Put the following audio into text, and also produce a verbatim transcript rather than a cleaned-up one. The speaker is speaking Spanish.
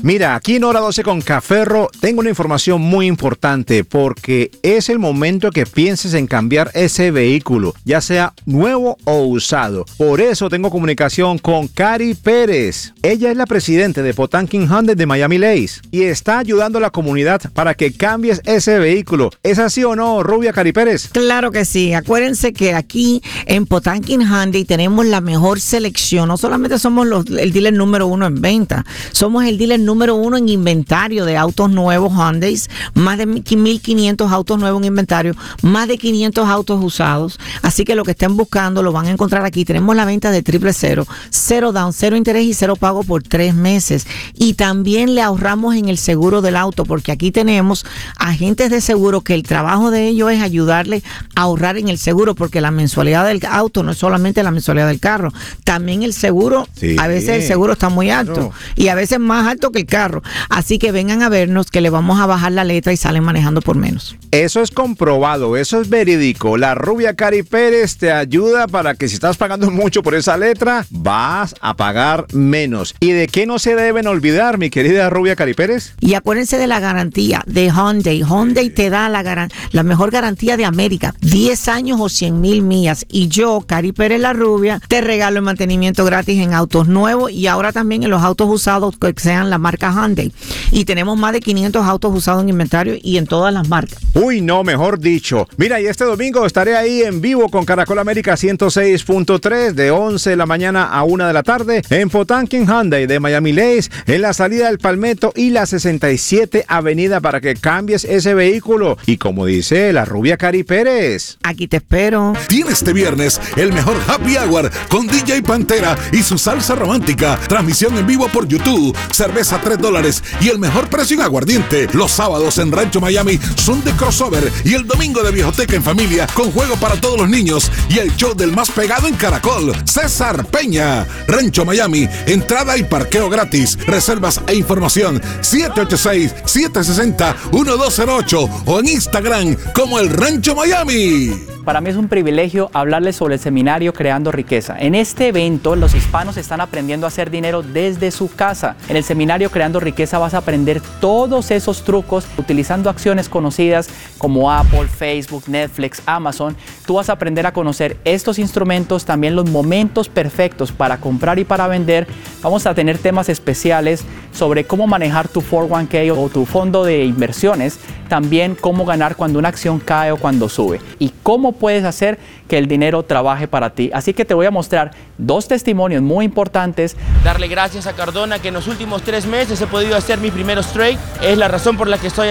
Mira, aquí en Hora doce con Caferro tengo una información muy importante porque es el momento que pienses en cambiar ese vehículo, ya sea nuevo o usado. Por eso tengo comunicación con Cari Pérez. Ella es la presidenta de Potankin Hyundai de Miami Lakes y está ayudando a la comunidad para que cambies ese vehículo. ¿Es así o no, rubia Cari Pérez? Claro que sí. Acuérdense que aquí en Potankin Hyundai tenemos la mejor selección. No solamente somos los, el dealer número uno en venta, somos el dealer número uno en inventario de autos nuevos Hyundai, más de mil quinientos autos nuevos en inventario, más de quinientos autos usados. Así que lo que estén buscando lo van a encontrar aquí. Tenemos la venta de triple cero, cero down, cero interés y cero pago por tres meses. Y también le ahorramos en el seguro del auto, porque aquí tenemos agentes de seguro que el trabajo de ellos es ayudarle a ahorrar en el seguro, porque la mensualidad del auto no es solamente la mensualidad del carro, también el seguro, sí, a veces el seguro está muy alto, claro, y a veces más alto que el carro. Así que vengan a vernos que le vamos a bajar la letra y salen manejando por menos. Eso es comprobado, eso es verídico. La rubia Cari Pérez te ayuda para que si estás pagando mucho por esa letra, vas a pagar menos. ¿Y de qué no se deben olvidar, mi querida rubia Cari Pérez? Y acuérdense de la garantía de Hyundai. Hyundai te da la, garan- la mejor garantía de América, diez años o cien mil millas. Y yo, Cari Pérez la rubia, te regalo el mantenimiento gratis en autos nuevos y ahora también en los autos usados que sean la marca Hyundai. Y tenemos más de quinientos autos usados en inventario y en todas las marcas. Uy, no, mejor dicho. Mira, y este domingo estaré ahí en vivo con Caracol América ciento seis punto tres de once de la mañana a una de la tarde en Potankin Hyundai de Miami Lakes, en la salida del Palmetto y la sesenta y siete Avenida para que cambies ese vehículo. Y como dice la rubia Cari Pérez, aquí te espero. Tiene este viernes el mejor happy hour con D J Pantera y su salsa romántica. Transmisión en vivo por YouTube. Cerveza tres dólares y el mejor precio en aguardiente. Los sábados en Rancho Miami son de crossover y el domingo de Viejoteca en familia con juego para todos los niños y el show del más pegado en Caracol, César Peña. Rancho Miami, entrada y parqueo gratis. Reservas e información siete ocho seis, siete seis cero, uno dos cero ocho o en Instagram como el Rancho Miami. Para mí es un privilegio hablarles sobre el seminario Creando Riqueza. En este evento, los hispanos están aprendiendo a hacer dinero desde su casa. En el seminario Creando Riqueza vas a aprender todos esos trucos utilizando acciones conocidas como Apple, Facebook, Netflix, Amazon. Tú vas a aprender a conocer estos instrumentos, también los momentos perfectos para comprar y para vender. Vamos a tener temas especiales sobre cómo manejar tu cuatro uno K o tu fondo de inversiones. También cómo ganar cuando una acción cae o cuando sube. Y cómo puedes hacer que el dinero trabaje para ti. Así que te voy a mostrar dos testimonios muy importantes. Darle gracias a Cardona que en los últimos tres meses he podido hacer mis primeros trades. Es la razón por la que estoy